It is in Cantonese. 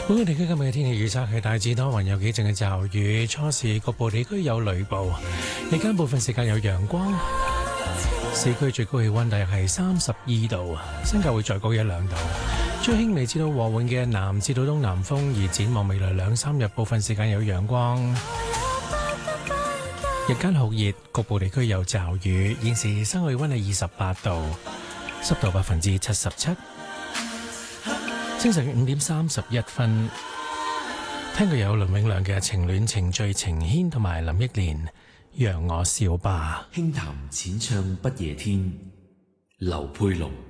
本港地區今日嘅天氣預測係大致多雲，有幾陣嘅驟雨，初時局部地區有雷暴，日間部分時間有陽光。市區最高氣溫大約係32度，新界會再高一兩度。吹輕微至到和緩嘅南至到東南風，而展望未來兩三日部分時間有陽光，日間酷熱，局部地區有驟雨。現時室外氣溫係28度，濕度77%。清晨5點31分，聽過有倫永亮嘅情戀情醉情牽，同埋林憶蓮讓我笑吧。 輕談淺唱不夜天，劉佩龍。